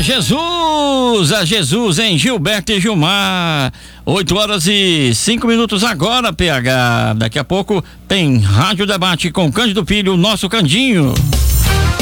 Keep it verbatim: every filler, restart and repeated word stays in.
Jesus, a Jesus em Gilberto e Gilmar. oito horas e cinco minutos agora, P H. Daqui a pouco tem Rádio Debate com Cândido Filho, nosso Candinho.